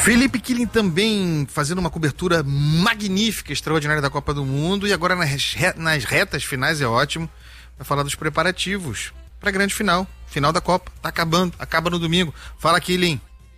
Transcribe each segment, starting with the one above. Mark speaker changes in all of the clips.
Speaker 1: Felipe Killing também fazendo uma cobertura magnífica, extraordinária da Copa do Mundo, e agora nas retas finais é ótimo, vai falar dos preparativos para a grande final da Copa, tá acabando, acaba no domingo. Fala, Killing.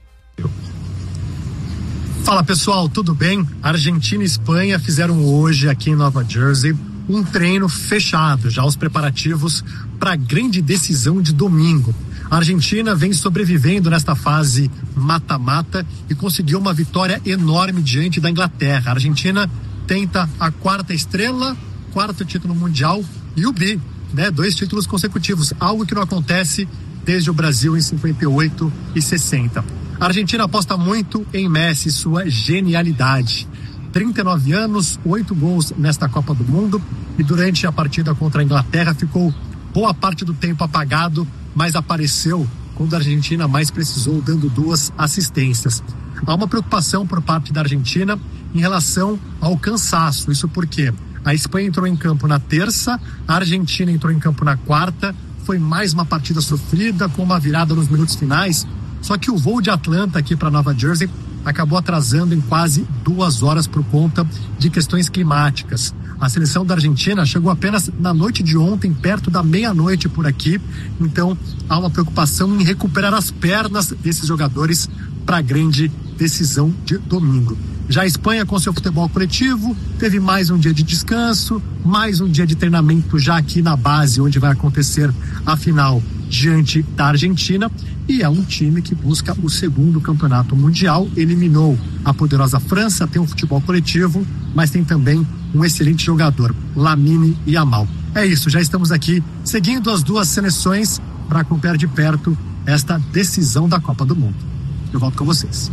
Speaker 2: Fala, pessoal, tudo bem? Argentina e Espanha fizeram hoje aqui em Nova Jersey um treino fechado, já os preparativos para a grande decisão de domingo. A Argentina vem sobrevivendo nesta fase mata-mata e conseguiu uma vitória enorme diante da Inglaterra. A Argentina tenta a quarta estrela, quarto título mundial e o bi, né? 2 títulos consecutivos, algo que não acontece desde o Brasil em 58 e 60. A Argentina aposta muito em Messi, sua genialidade. 39 anos, 8 gols nesta Copa do Mundo, e durante a partida contra a Inglaterra ficou boa parte do tempo apagado, mas apareceu quando a Argentina mais precisou, dando 2 assistências. Há uma preocupação por parte da Argentina em relação ao cansaço. Isso porque a Espanha entrou em campo na terça, a Argentina entrou em campo na quarta, foi mais uma partida sofrida, com uma virada nos minutos finais, só que o voo de Atlanta aqui para Nova Jersey acabou atrasando em quase 2 horas por conta de questões climáticas. A seleção da Argentina chegou apenas na noite de ontem, perto da meia-noite por aqui, então há uma preocupação em recuperar as pernas desses jogadores para a grande decisão de domingo. Já a Espanha, com seu futebol coletivo, teve mais um dia de descanso, mais um dia de treinamento já aqui na base, onde vai acontecer a final diante da Argentina, e é um time que busca o 2º campeonato mundial. Eliminou a poderosa França, tem um futebol coletivo, mas tem também um excelente jogador, Lamine Yamal. É isso, já estamos aqui seguindo as 2 seleções para acompanhar de perto esta decisão da Copa do Mundo. Eu volto com vocês.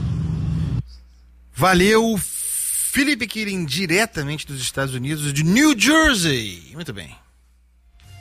Speaker 1: Valeu, Felipe Killing, diretamente dos Estados Unidos, de New Jersey. Muito bem.